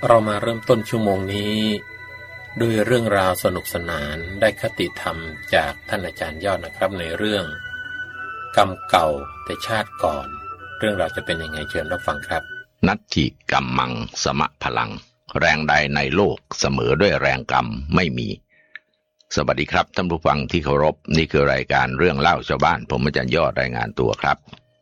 เรามาเริ่มต้นชั่วโมงนี้ด้วยเรื่องราวสนุกสนานได้คติธรรมจากท่านอาจารย์ยอดนะครับในเรื่องกรรมเก่าแต่ชาติก่อนเรื่องราวจะเป็นยังไงเชิญรับฟังครับนัตถิกัมมังสมะพลังแรงใดในโลกเสมอด้วยแรงกรรมไม่มีสวัสดีครับท่านผู้ฟังที่เคารพนี่คือรายการเรื่องเล่าชาวบ้านผมอาจารย์ยอดรายงานตัวครับ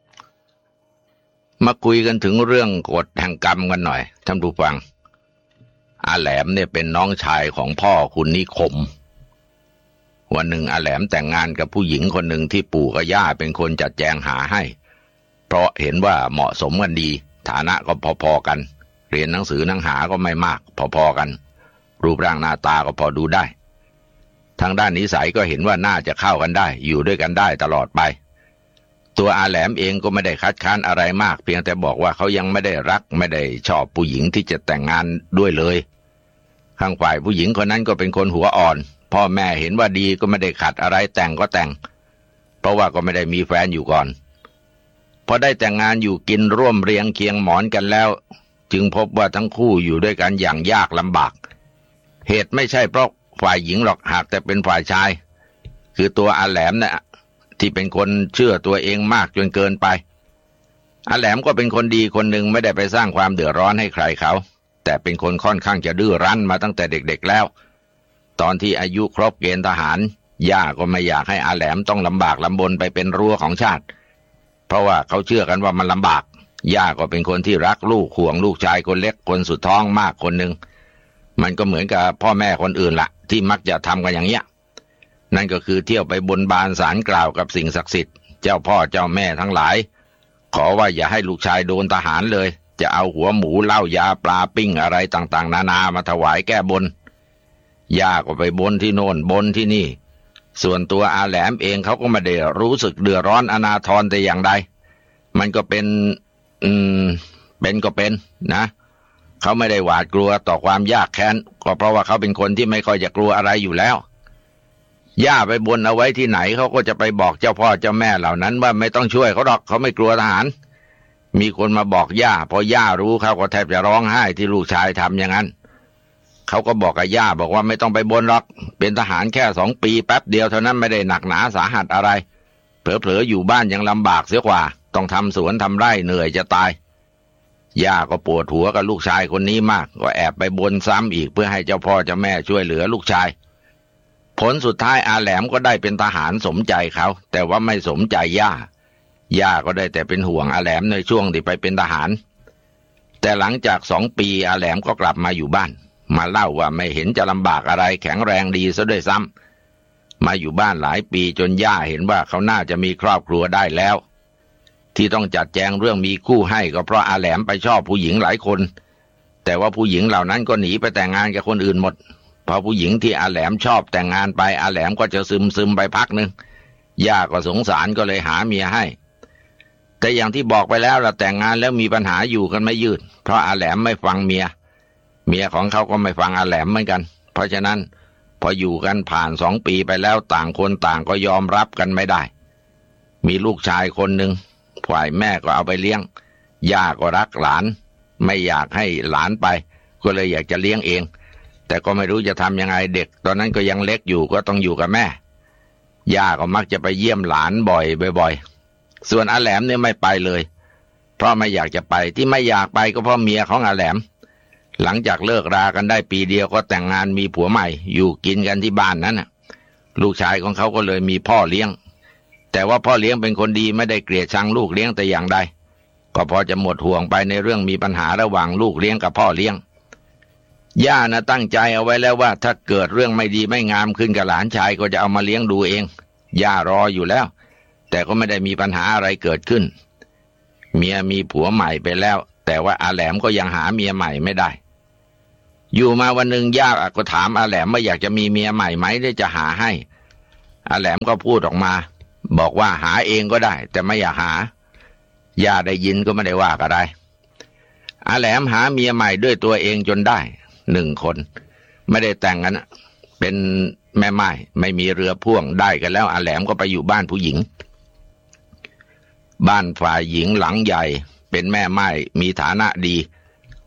มาคุยกันถึงเรื่องกฎแห่งกรรมกันหน่อยท่านผู้ฟังอาแหลมเนี่ยเป็นน้องชายของพ่อคุณนิคมวันหนึ่งอาแหลมแต่งงานกับผู้หญิงคนหนึ่งที่ปู่กับย่าเป็นคนจัดแจงหาให้เพราะเห็นว่าเหมาะสมกันดีฐานะก็พอๆกันเรียนหนังสือหนังหาก็ไม่มากพอๆกันรูปร่างหน้าตาก็พอดูได้ทางด้านนิสัยก็เห็นว่าน่าจะเข้ากันได้อยู่ด้วยกันได้ตลอดไปตัวอาแหลมเองก็ไม่ได้คัดค้านอะไรมากเพียงแต่บอกว่าเขายังไม่ได้รักไม่ได้ชอบผู้หญิงที่จะแต่งงานด้วยเลยข้างฝ่ายผู้หญิงคนนั้นก็เป็นคนหัวอ่อนพ่อแม่เห็นว่าดีก็ไม่ได้ขัดอะไรแต่งก็แต่งเพราะว่าก็ไม่ได้มีแฟนอยู่ก่อนพอได้แต่งงานอยู่กินร่วมเรียงเคียงหมอนกันแล้วจึงพบว่าทั้งคู่อยู่ด้วยกันอย่างยากลำบากเหตุไม่ใช่เพราะฝ่ายหญิงหรอกหากแต่เป็นฝ่ายชายคือตัวอาแหลมเนี่ยที่เป็นคนเชื่อตัวเองมากจนเกินไปอาแหลมก็เป็นคนดีคนหนึ่งไม่ได้ไปสร้างความเดือดร้อนให้ใครเขาแต่เป็นคนค่อนข้างจะดื้อรั้นมาตั้งแต่เด็กๆแล้วตอนที่อายุครบเกณฑ์ทหารย่าก็ไม่อยากให้อาแหลมต้องลำบากลำบนไปเป็นรั้วของชาติเพราะว่าเขาเชื่อกันว่ามันลำบากย่าก็เป็นคนที่รักลูกห่วงลูกชายคนเล็กคนสุดท้องมากคนหนึ่งมันก็เหมือนกับพ่อแม่คนอื่นละที่มักจะทำกันอย่างเงี้ยนั่นก็คือเที่ยวไปบนบานศาลกล่าวกับสิ่งศักดิ์สิทธิ์เจ้าพ่อเจ้าแม่ทั้งหลายขอว่าอย่าให้ลูกชายโดนทหารเลยจะเอาหัวหมูเหล้ายาปลาปิ้งอะไรต่างๆนานามาถวายแก้บนย่าก็ไปบนที่โน่นบนที่นี่ส่วนตัวอาแหลมเองเขาก็ไม่ได้รู้สึกเดือดร้อนอนาถรแต่อย่างใดมันก็เป็นก็เป็นนะเขาไม่ได้หวาดกลัวต่อความยากแค้นก็เพราะว่าเขาเป็นคนที่ไม่ค่อยจะกลัวอะไรอยู่แล้วย่าไปบนเอาไว้ที่ไหนเขาก็จะไปบอกเจ้าพ่อเจ้าแม่เหล่านั้นว่าไม่ต้องช่วยเขาหรอกเขาไม่กลัวทหารมีคนมาบอกย่าพอย่ารู้เขาก็แทบจะร้องไห้ที่ลูกชายทำอย่างนั้นเขาก็บอกกับย่าบอกว่าไม่ต้องไปบนหรอกเป็นทหารแค่2 ปีแป๊บเดียวเท่านั้นไม่ได้หนักหนาสาหัสอะไรเผลอๆอยู่บ้านยังลำบากเสียกว่าต้องทำสวนทำไร่เหนื่อยจะตายย่าก็ปวดหัวกับลูกชายคนนี้มากก็แอบไปบนซ้ำอีกเพื่อให้เจ้าพ่อเจ้าแม่ช่วยเหลือลูกชายผลสุดท้ายอาแหลมก็ได้เป็นทหารสมใจเขาแต่ว่าไม่สมใจย่าก็ได้แต่เป็นห่วงอาแหลมในช่วงที่ไปเป็นทหารแต่หลังจาก2 ปีอาแหลมก็กลับมาอยู่บ้านมาเล่าว่าไม่เห็นจะลำบากอะไรแข็งแรงดีซะด้วยซ้ำมาอยู่บ้านหลายปีจนย่าเห็นว่าเขาน่าจะมีครอบครัวได้แล้วที่ต้องจัดแจงเรื่องมีคู่ให้ก็เพราะอาแหลมไปชอบผู้หญิงหลายคนแต่ว่าผู้หญิงเหล่านั้นก็หนีไปแต่งงานกับคนอื่นหมดพอผู้หญิงที่อาแหลมชอบแต่งงานไปอาแหลมก็จะซึมไปพักนึงย่าก็สงสารก็เลยหาเมียให้แต่อย่างที่บอกไปแล้วเราแต่งงานแล้วมีปัญหาอยู่กันไม่ยืดเพราะอาแหลมไม่ฟังเมียของเขาก็ไม่ฟังอาแหลมเหมือนกันเพราะฉะนั้นพออยู่กันผ่าน2 ปีไปแล้วต่างคนต่างก็ยอมรับกันไม่ได้มีลูกชายคนหนึ่งฝ่ายแม่ก็เอาไปเลี้ยงย่าก็รักหลานไม่อยากให้หลานไปก็เลยอยากจะเลี้ยงเองแต่ก็ไม่รู้จะทำยังไงเด็กตอนนั้นก็ยังเล็กอยู่ก็ต้องอยู่กับแม่ย่าก็มักจะไปเยี่ยมหลานบ่อยส่วนอาแหลมเนี่ยไม่ไปเลยเพราะไม่อยากจะไปที่ไม่อยากไปก็เพราะเมียของอาแหลมหลังจากเลิกรากันได้ปีเดียวก็แต่งงานมีผัวใหม่อยู่กินกันที่บ้านนั้นน่ะลูกชายของเขาก็เลยมีพ่อเลี้ยงแต่ว่าพ่อเลี้ยงเป็นคนดีไม่ได้เกลียดชังลูกเลี้ยงแต่อย่างใดก็พอจะหมดห่วงไปในเรื่องมีปัญหาระหว่างลูกเลี้ยงกับพ่อเลี้ยงย่านะตั้งใจเอาไว้แล้วว่าถ้าเกิดเรื่องไม่ดีไม่งามขึ้นกับหลานชายก็จะเอามาเลี้ยงดูเองย่ารออยู่แล้วแต่ก็ไม่ได้มีปัญหาอะไรเกิดขึ้นเมียมีผัวใหม่ไปแล้วแต่ว่าอาแหลมก็ยังหาเมียใหม่ไม่ได้อยู่มาวันหนึ่งย่าก็ถามอาแหลมว่าอยากจะมีเมียใหม่ไหมได้จะหาให้อาแหลมก็พูดออกมาบอกว่าหาเองก็ได้แต่ไม่อยากหาย่าได้ยินก็ไม่ได้ว่าอะไรอาแหลมหาเมียใหม่ด้วยตัวเองจนได้1 คนไม่ได้แต่งกันเป็นแม่ไม้ไม่มีเรือพ่วงได้กันแล้วอาแหลมก็ไปอยู่บ้านผู้หญิงบ้านฝ่ายหญิงหลังใหญ่เป็นแม่ไม้มีฐานะดี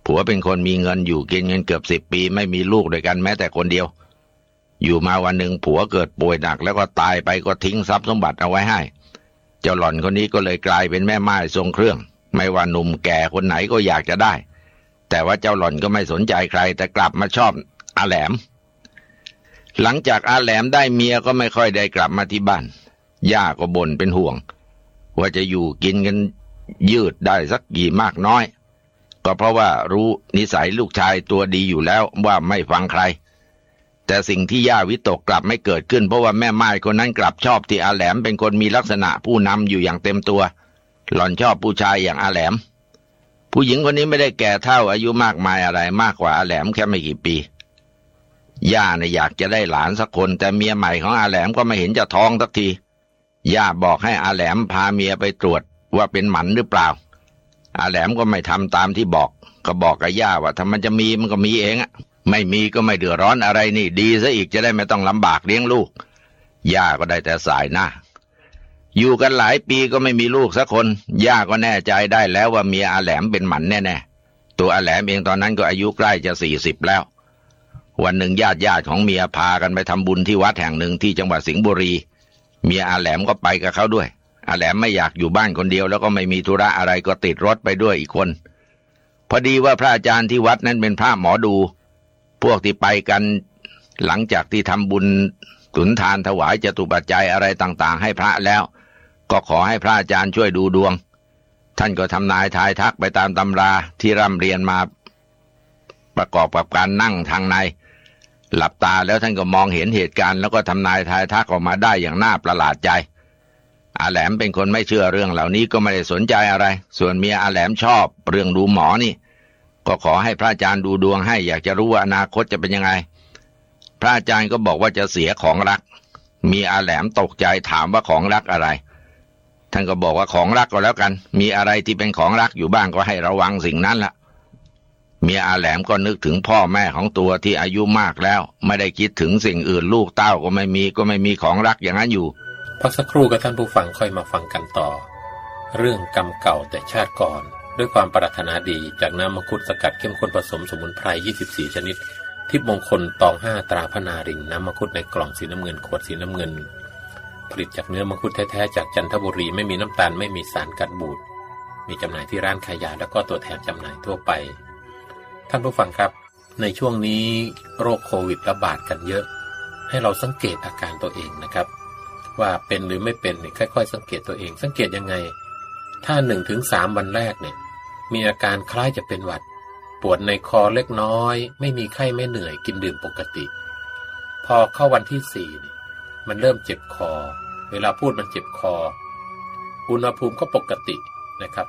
ผัวเป็นคนมีเงินอยู่กินเงินเกือบ10 ปีไม่มีลูกด้วยกันแม้แต่คนเดียวอยู่มาวันหนึ่งผัวเกิดป่วยหนักแล้วก็ตายไปก็ทิ้งทรัพย์สมบัติเอาไว้ให้เจ้าหล่อนคนนี้ก็เลยกลายเป็นแม่ม่ายทรงเครื่องไม่ว่าหนุ่มแก่คนไหนก็อยากจะได้แต่ว่าเจ้าหล่อนก็ไม่สนใจใครแต่กลับมาชอบอาแหลมหลังจากอาแหลมได้เมียก็ไม่ค่อยได้กลับมาที่บ้านย่าก็บ่นเป็นห่วงว่าจะอยู่กินกันยืดได้สักกี่มากน้อยก็เพราะว่ารู้นิสัยลูกชายตัวดีอยู่แล้วว่าไม่ฟังใครแต่สิ่งที่ย่าวิตกกลับไม่เกิดขึ้นเพราะว่าแม่ม่ายคนนั้นกลับชอบที่อาแหลมเป็นคนมีลักษณะผู้นำอยู่อย่างเต็มตัวหล่อนชอบผู้ชายอย่างอาแหลมผู้หญิงคนนี้ไม่ได้แก่เท่าอายุมากมายอะไรมากกว่าอาแหลมแค่ไม่กี่ปีย่าเนี่ยอยากจะได้หลานสักคนแต่เมียใหม่ของอาแหลมก็ไม่เห็นจะท้องสักทีย่าบอกให้อาแหลมพาเมียไปตรวจว่าเป็นหมันหรือเปล่าอาแหลมก็ไม่ทำตามที่บอกก็บอกกับย่าว่าถ้ามันจะมีมันก็มีเองอะไม่มีก็ไม่เดือดร้อนอะไรนี่ดีซะอีกจะได้ไม่ต้องลำบากเลี้ยงลูกย่าก็ได้แต่สายหน้าอยู่กันหลายปีก็ไม่มีลูกสักคนย่าก็แน่ใจได้แล้วว่าเมียอาแหลมเป็นหมันแน่ๆตัวอาแหลมเองตอนนั้นก็อายุใกล้จะ40แล้ววันหนึ่งญาติของเมียพากันไปทำบุญที่วัดแห่งหนึ่งที่จังหวัดสิงห์บุรีเมียอาแหลมก็ไปกับเขาด้วยอาแหลมไม่อยากอยู่บ้านคนเดียวแล้วก็ไม่มีธุระอะไรก็ติดรถไปด้วยอีกคนพอดีว่าพระอาจารย์ที่วัดนั้นเป็นพระหมอดูพวกที่ไปกันหลังจากที่ทำบุญสุนทานถวายจตุปัจจัยอะไรต่างๆให้พระแล้วก็ขอให้พระอาจารย์ช่วยดูดวงท่านก็ทำนายทายทักไปตามตำราที่ร่ำเรียนมาประกอบกับการนั่งทางในหลับตาแล้วท่านก็มองเห็นเหตุการณ์แล้วก็ทำนายทายทักออกมาได้อย่างน่าประหลาดใจอาแหลมเป็นคนไม่เชื่อเรื่องเหล่านี้ก็ไม่ได้สนใจอะไรส่วนเมียอาแหลมชอบเรื่องดูหมอนี่ก็ขอให้พระอาจารย์ดูดวงให้อยากจะรู้ว่าอนาคตจะเป็นยังไงพระอาจารย์ก็บอกว่าจะเสียของรักมีอาแหลมตกใจถามว่าของรักอะไรท่านก็บอกว่าของรักก็แล้วกันมีอะไรที่เป็นของรักอยู่บ้างก็ให้ระวังสิ่งนั้นละเมียอาแหลมก็นึกถึงพ่อแม่ของตัวที่อายุมากแล้วไม่ได้คิดถึงสิ่งอื่นลูกเต้าก็ไม่มีของรักอย่างนั้นอยู่พักสักครู่กับท่านผู้ฟังค่อยมาฟังกันต่อเรื่องกรรมเก่าแต่ชาติก่อนด้วยความปรารถนาดีจากน้ำมังคุดสกัดเข้มข้นผสมสมุนไพร24ชนิดทิพย์มงคลตอง5ตราพนาริงน้ำมังคุดในกล่องสีน้ำเงินขวดสีน้ำเงินผลิตจากเนื้อมังคุดแท้ๆจากจันทบุรีไม่มีน้ำตาลไม่มีสารกันบูดมีจำหน่ายที่ร้านขายยาแล้วก็ตัวแทนจำหน่ายทั่วไปท่านผู้ฟังครับในช่วงนี้โรคโควิดระบาดกันเยอะให้เราสังเกตอาการตัวเองนะครับว่าเป็นหรือไม่เป็นเนี่ยค่อยๆสังเกตตัวเองสังเกตยังไงถ้า 1-3 วันแรกเนี่ยมีอาการคล้ายจะเป็นหวัดปวดในคอเล็กน้อยไม่มีไข้ไม่เหนื่อยกินดื่มปกติพอเข้าวันที่4เนี่ยมันเริ่มเจ็บคอเวลาพูดมันเจ็บคออุณหภูมิก็ปกตินะครับ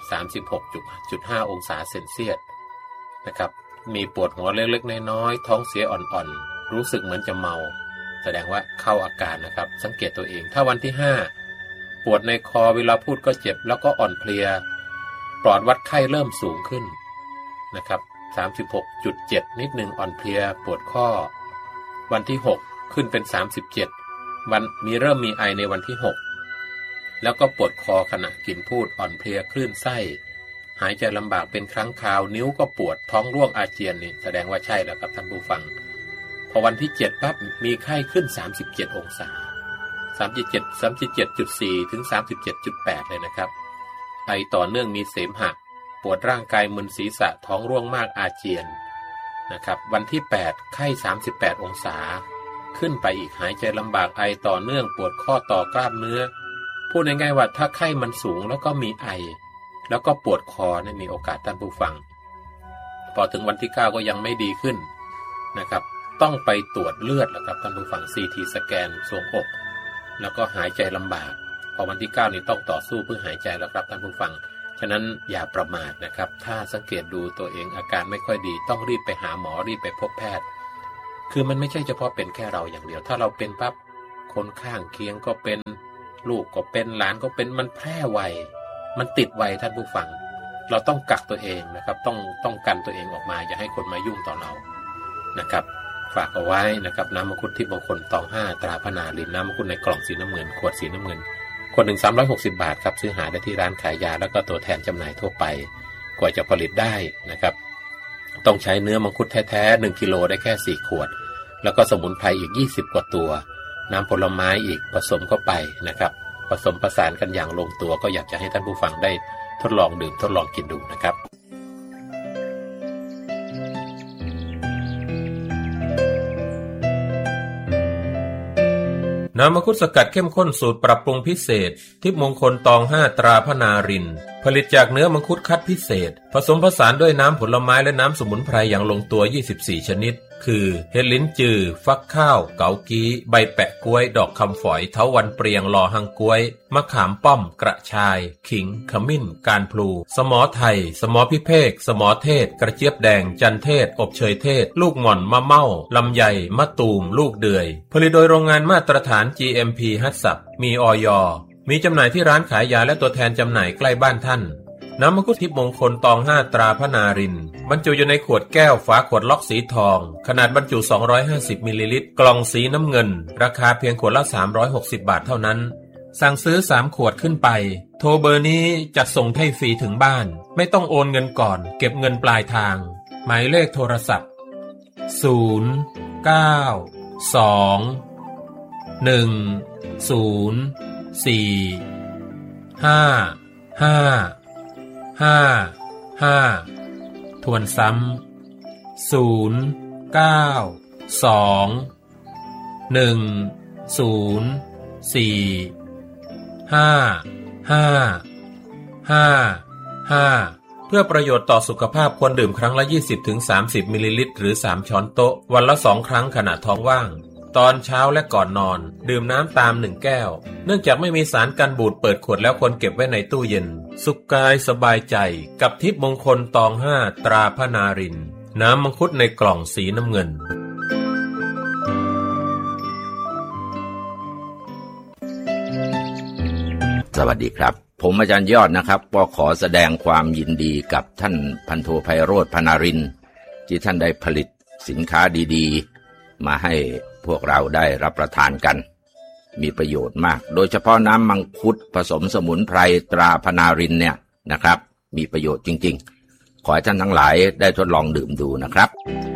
36.5 องศาเซนเซียสนะครับมีปวดหัวเล็กๆน้อยๆท้องเสียอ่อนๆรู้สึกเหมือนจะเมาแสดงว่าเข้าอาการนะครับสังเกตตัวเองถ้าวันที่5ปวดในคอเวลาพูดก็เจ็บแล้วก็อ่อนเพลียปลอดวัดไข้เริ่มสูงขึ้นนะครับ 36.7 นิดนึงอ่อนเพลียปวดข้อวันที่6ขึ้นเป็น37วันเริ่มมีไอในวันที่6แล้วก็ปวดคอขณะกินพูดอ่อนเพลียคลื่นไส้หายใจลำบากเป็นครั้งคราวนิ้วก็ปวดท้องร่วงอาเจียนนี่แสดงว่าใช่แล้วครับท่านผู้ฟังพอวันที่7ปั๊บมีไข้ขึ้น37องศา37.4 ถึง 37.8 เลยนะครับไอต่อเนื่องมีเสมหะปวดร่างกายมึนศีรษะท้องร่วงมากอาเจียนนะครับวันที่8ไข้38องศาขึ้นไปอีกหายใจลำบากไอต่อเนื่องปวดข้อต่อกล้ามเนื้อพูดง่ายๆว่าถ้าไข้มันสูงแล้วก็มีไอแล้วก็ปวดคอเนี่ยมีโอกาสท่านผู้ฟังพอถึงวันที่9ก็ยังไม่ดีขึ้นนะครับต้องไปตรวจเลือดแล้วครับท่านผู้ฟัง CT สแกนทรวงอกแล้วก็หายใจลำบากพอวันที่9นี่ต้องต่อสู้เพื่อหายใจแล้วครับท่านผู้ฟังฉะนั้นอย่าประมาทนะครับถ้าสังเกตดูตัวเองอาการไม่ค่อยดีต้องรีบไปหาหมอรีบไปพบแพทย์คือมันไม่ใช่เฉพาะเป็นแค่เราอย่างเดียวถ้าเราเป็นปั๊บคนข้างเคียงก็เป็นลูกก็เป็นหลานก็เป็นมันแพร่ไวมันติดไวท่านผู้ฟังเราต้องกักตัวเองนะครับต้องกันตัวเองออกมาอย่าให้คนมายุ่งต่อเรานะครับฝากเอาไว้นะครับน้ำมังคุดทิพย์มงคลตอง5ตราพนารินน้ำมังคุดในกล่องสีน้ำเงินขวดสีน้ำเงินขวด1 360 บาทครับซื้อหาได้ที่ร้านขายยาแล้วก็ตัวแทนจำหน่ายทั่วไปกว่าจะผลิตได้นะครับต้องใช้เนื้อมังคุดแท้ๆ1 กิโลได้แค่4 ขวดแล้วก็สมุนไพรอีก20 กว่าตัวน้ำผลไม้อีกผสมเข้าไปนะครับผสมประสานกันอย่างลงตัวก็อยากจะให้ท่านผู้ฟังได้ทดลองดื่มทดลองกินดูนะครับน้ำมังคุดสกัดเข้มข้นสูตรปรับปรุงพิเศษทิพย์มงคลตอง5ตราพนารินผลิตจากเนื้อมังคุดคัดพิเศษผสมผสานด้วยน้ำผลไม้และน้ำสมุนไพรอย่างลงตัว24 ชนิดคือเห็ดลิ้นจือฟักข้าวเกากี้ใบแปะกล้วยดอกคำฝอยเถาวัลย์เปรียงลอหังกล้วยมะขามป้อมกระชายขิงขมิ้นการพลูสมอไทยสมอพิเภกสมอเทศกระเจี๊ยบแดงจันเทศอบเชยเทศลูกหม่อนมะเม่าลำไยมะตูมลูกเดือยผลิตโดยโรงงานมาตรฐาน GMP ฮัตสับมีอย.มีจำหน่ายที่ร้านขายยาและตัวแทนจำหน่ายใกล้บ้านท่านน้ำมังคุดทิพย์มงคลตอง5ตราพนารินบรรจุอยู่ในขวดแก้วฝาขวดล็อกสีทองขนาดบรรจุ250มิลลิลิตรกล่องสีน้ำเงินราคาเพียงขวดละ360 บาทเท่านั้นสั่งซื้อ3 ขวดขึ้นไปโทรเบอร์นี้จัดส่งให้ฟรีถึงบ้านไม่ต้องโอนเงินก่อนเก็บเงินปลายทางหมายเลขโทรศัพท์092-210-4555ทวนซ้ำ092-210-4555เพื่อประโยชน์ต่อสุขภาพควรดื่มครั้งละ 20-30 มิลลิลิตรหรือ3 ช้อนโต๊ะวันละ2 ครั้งขณะท้องว่างตอนเช้าและก่อนนอนดื่มน้ำตาม1 แก้วเนื่องจากไม่มีสารกันบูดเปิดขวดแล้วควรเก็บไว้ในตู้เย็นสุขกายสบายใจกับทิพย์มงคลตอง5ตราพนารินน้ำมังคุดในกล่องสีน้ำเงินสวัสดีครับผมอาจารย์ยอดนะครับก็ขอแสดงความยินดีกับท่านพันโทไพโรจน์พนารินที่ท่านได้ผลิตสินค้าดีๆมาให้พวกเราได้รับประทานกันมีประโยชน์มากโดยเฉพาะน้ำมังคุดผสมสมุนไพรตราพนารินเนี่ยนะครับมีประโยชน์จริงๆขอให้ท่านทั้งหลายได้ทดลองดื่มดูนะครับ